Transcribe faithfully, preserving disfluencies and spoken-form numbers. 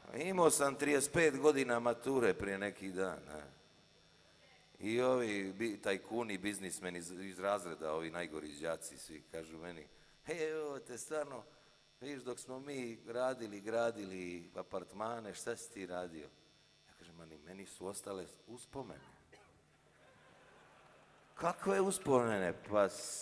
Imao sam trideset pet godina mature prije neki dan. Ne? I ovi bi, tajkuni, biznismeni iz, iz razreda, ovi najgori đaci, svi kažu meni, hej, evo te stvarno, vidiš dok smo mi radili, gradili apartmane, šta si ti radio? Ja kažem, ma ni meni su ostale uspomene. Kakve uspomene? Pa